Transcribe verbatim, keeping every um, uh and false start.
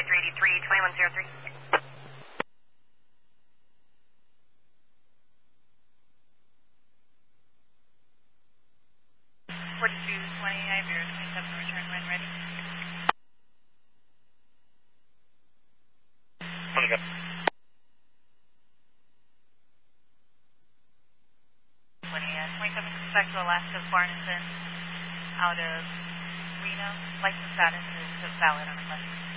three eighty-three, twenty-one oh three. forty-two twenty, I have your twenty-seven return when ready. Okay. twenty, uh, twenty-seven comes back to Alaska, Barneson, out of Reno. License status is valid on the bus.